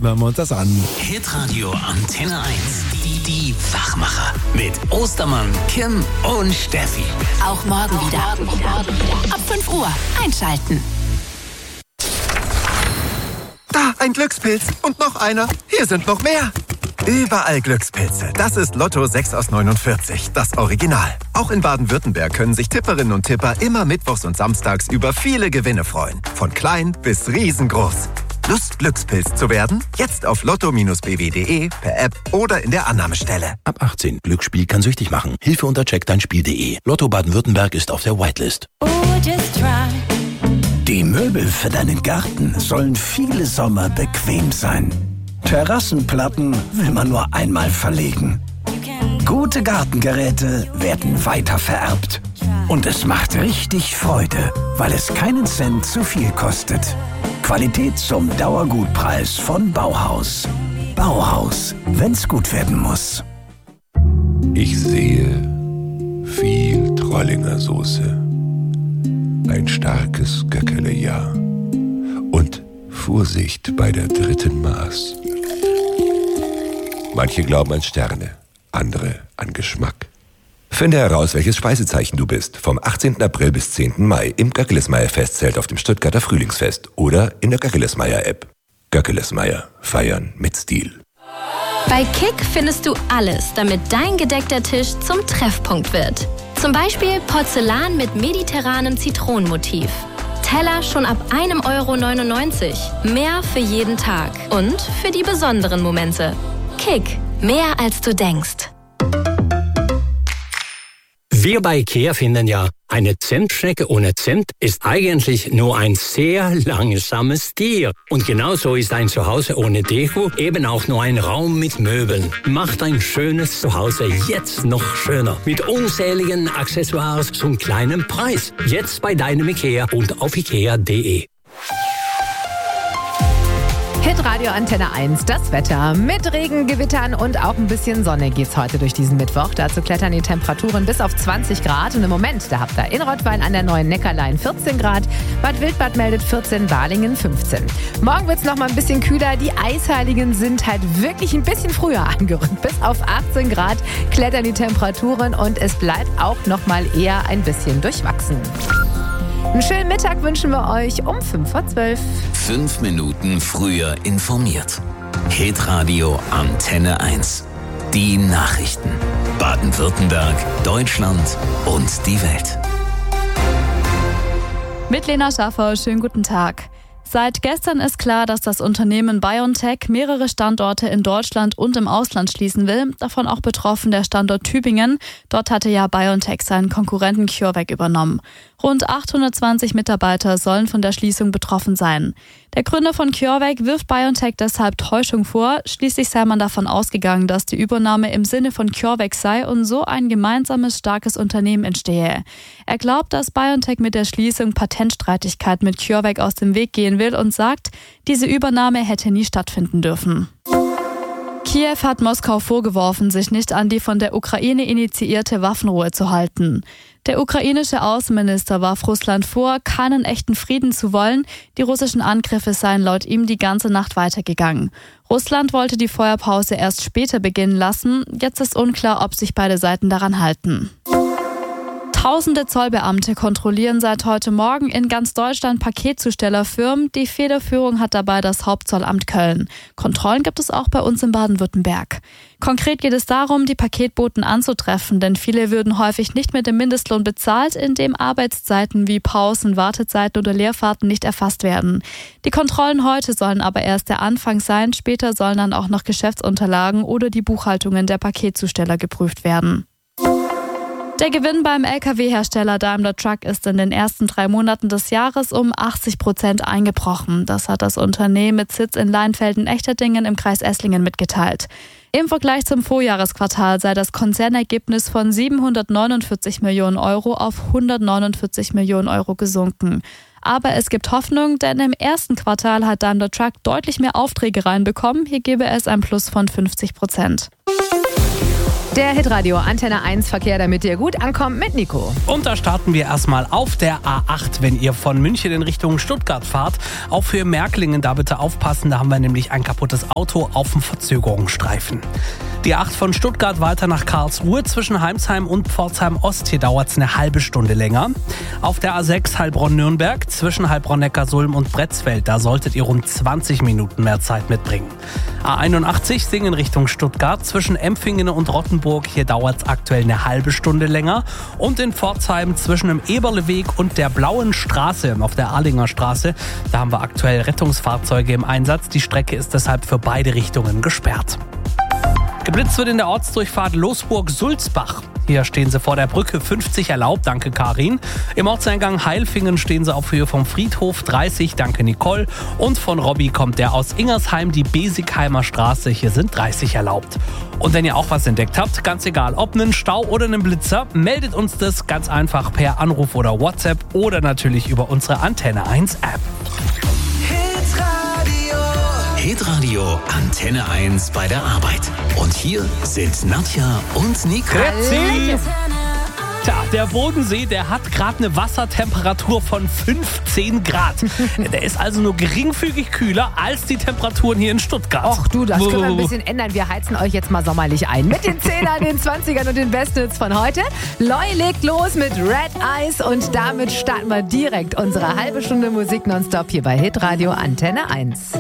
hören wir uns das an. Hitradio Antenne 1. Die Wachmacher. Mit Ostermann, Kim und Steffi. Auch morgen wieder. Ab 5 Uhr einschalten. Da, ein Glückspilz. Und noch einer. Hier sind noch mehr. Überall Glückspilze. Das ist Lotto 6 aus 49, das Original. Auch in Baden-Württemberg können sich Tipperinnen und Tipper immer mittwochs und samstags über viele Gewinne freuen. Von klein bis riesengroß. Lust, Glückspilz zu werden? Jetzt auf lotto-bw.de, per App oder in der Annahmestelle. Ab 18. Glücksspiel kann süchtig machen. Hilfe unter checkdeinspiel.de. Lotto Baden-Württemberg ist auf der Whitelist. Die Möbel für deinen Garten sollen viele Sommer bequem sein. Terrassenplatten will man nur einmal verlegen. Gute Gartengeräte werden weitervererbt. Und es macht richtig Freude, weil es keinen Cent zu viel kostet. Qualität zum Dauergutpreis von Bauhaus. Bauhaus, wenn's gut werden muss. Ich sehe viel Trollinger Soße, ein starkes Göckele-Jahr und Vorsicht bei der dritten Maß. Manche glauben an Sterne, andere an Geschmack. Finde heraus, welches Speisezeichen du bist. Vom 18. April bis 10. Mai im Göckelesmeyer-Festzelt auf dem Stuttgarter Frühlingsfest oder in der Göckelesmeyer-App. Göckelesmeyer. Feiern mit Stil. Bei Kick findest du alles, damit dein gedeckter Tisch zum Treffpunkt wird. Zum Beispiel Porzellan mit mediterranem Zitronenmotiv. Teller schon ab 1,99 €. Mehr für jeden Tag und für die besonderen Momente. Kick. Mehr als du denkst. Wir bei IKEA finden ja, eine Zentschnecke ohne Zent ist eigentlich nur ein sehr langsames Tier. Und genauso ist ein Zuhause ohne Deko eben auch nur ein Raum mit Möbeln. Macht ein schönes Zuhause jetzt noch schöner. Mit unzähligen Accessoires zum kleinen Preis. Jetzt bei deinem IKEA und auf ikea.de. Hitradio Antenne 1, das Wetter. Mit Regen, Gewittern und auch ein bisschen Sonne geht's heute durch diesen Mittwoch. Dazu klettern die Temperaturen bis auf 20 Grad. Und im Moment, da habt ihr in Rottweil an der Neuen Neckarlein 14 Grad. Bad Wildbad meldet 14, Balingen 15. Morgen wird's noch mal ein bisschen kühler. Die Eisheiligen sind halt wirklich ein bisschen früher angerückt. Bis auf 18 Grad klettern die Temperaturen und es bleibt auch noch mal eher ein bisschen durchwachsen. Einen schönen Mittag wünschen wir euch um 11:05. 5 Minuten früher informiert. Hitradio Antenne 1. Die Nachrichten. Baden-Württemberg, Deutschland und die Welt. Mit Lena Schaffer, schönen guten Tag. Seit gestern ist klar, dass das Unternehmen BioNTech mehrere Standorte in Deutschland und im Ausland schließen will. Davon auch betroffen der Standort Tübingen. Dort hatte ja BioNTech seinen Konkurrenten CureVac übernommen. Rund 820 Mitarbeiter sollen von der Schließung betroffen sein. Der Gründer von CureVac wirft BioNTech deshalb Täuschung vor. Schließlich sei man davon ausgegangen, dass die Übernahme im Sinne von CureVac sei und so ein gemeinsames, starkes Unternehmen entstehe. Er glaubt, dass BioNTech mit der Schließung Patentstreitigkeiten mit CureVac aus dem Weg gehen will und sagt, diese Übernahme hätte nie stattfinden dürfen. Kiew hat Moskau vorgeworfen, sich nicht an die von der Ukraine initiierte Waffenruhe zu halten. Der ukrainische Außenminister warf Russland vor, keinen echten Frieden zu wollen. Die russischen Angriffe seien laut ihm die ganze Nacht weitergegangen. Russland wollte die Feuerpause erst später beginnen lassen. Jetzt ist unklar, ob sich beide Seiten daran halten. Tausende Zollbeamte kontrollieren seit heute Morgen in ganz Deutschland Paketzustellerfirmen. Die Federführung hat dabei das Hauptzollamt Köln. Kontrollen gibt es auch bei uns in Baden-Württemberg. Konkret geht es darum, die Paketboten anzutreffen, denn viele würden häufig nicht mit dem Mindestlohn bezahlt, indem Arbeitszeiten wie Pausen, Wartezeiten oder Leerfahrten nicht erfasst werden. Die Kontrollen heute sollen aber erst der Anfang sein. Später sollen dann auch noch Geschäftsunterlagen oder die Buchhaltungen der Paketzusteller geprüft werden. Der Gewinn beim Lkw-Hersteller Daimler Truck ist in den ersten 3 Monaten des Jahres um 80% eingebrochen. Das hat das Unternehmen mit Sitz in Leinfelden-Echterdingen im Kreis Esslingen mitgeteilt. Im Vergleich zum Vorjahresquartal sei das Konzernergebnis von 749 Millionen Euro auf 149 Millionen Euro gesunken. Aber es gibt Hoffnung, denn im ersten Quartal hat Daimler Truck deutlich mehr Aufträge reinbekommen. Hier gebe es ein Plus von 50%. Der Hitradio Antenne 1 Verkehr, damit ihr gut ankommt mit Nico. Und da starten wir erstmal auf der A8, wenn ihr von München in Richtung Stuttgart fahrt. Auch für Märklingen da bitte aufpassen, da haben wir nämlich ein kaputtes Auto auf dem Verzögerungsstreifen. Die 8 von Stuttgart weiter nach Karlsruhe zwischen Heimsheim und Pforzheim Ost. Hier dauert es eine halbe Stunde länger. Auf der A6 Heilbronn-Nürnberg zwischen Heilbronn-Neckarsulm und Bretzfeld. Da solltet ihr rund 20 Minuten mehr Zeit mitbringen. A81 Singen Richtung Stuttgart zwischen Empfingen und Rottenburg. Hier dauert es aktuell eine halbe Stunde länger. Und in Pforzheim zwischen dem Eberleweg und der Blauen Straße auf der Arlinger Straße. Da haben wir aktuell Rettungsfahrzeuge im Einsatz. Die Strecke ist deshalb für beide Richtungen gesperrt. Geblitzt wird in der Ortsdurchfahrt Losburg-Sulzbach. Hier stehen sie vor der Brücke, 50 erlaubt, danke Karin. Im Ortseingang Heilfingen stehen sie auf Höhe vom Friedhof, 30, danke Nicole. Und von Robby kommt der aus Ingersheim, die Besigheimer Straße, hier sind 30 erlaubt. Und wenn ihr auch was entdeckt habt, ganz egal, ob einen Stau oder einen Blitzer, meldet uns das ganz einfach per Anruf oder WhatsApp oder natürlich über unsere Antenne 1 App. Hitradio Antenne 1 bei der Arbeit. Und hier sind Nadja und Nico. Grüezi. Tja, der Bodensee, der hat gerade eine Wassertemperatur von 15 Grad. Der ist also nur geringfügig kühler als die Temperaturen hier in Stuttgart. Och du, das können wir ein bisschen ändern. Wir heizen euch jetzt mal sommerlich ein. Mit den 10ern, den 20ern und den Bestnets von heute. Loi legt los mit Red Eyes und damit starten wir direkt unsere halbe Stunde Musik nonstop hier bei Hitradio Antenne 1.